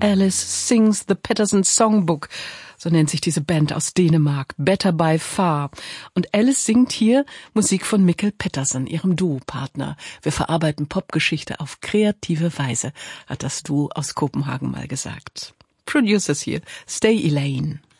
Alice Sings the Patterson Songbook. So nennt sich diese Band aus Dänemark. Better by Far. Und Alice singt hier Musik von Mikkel Pettersen, ihrem Duopartner. Wir verarbeiten Popgeschichte auf kreative Weise, hat das Duo aus Kopenhagen mal gesagt. Producers hier, Stay Elaine.